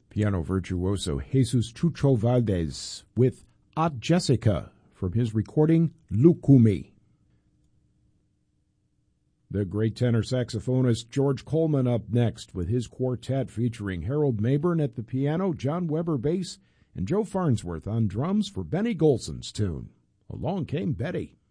Piano virtuoso Jesus Chucho Valdez with Aunt Jessica from his recording Lucumi. The great tenor saxophonist George Coleman up next with his quartet featuring Harold Mabern at the piano, John Weber bass, and Joe Farnsworth on drums for Benny Golson's tune, Along Came Betty.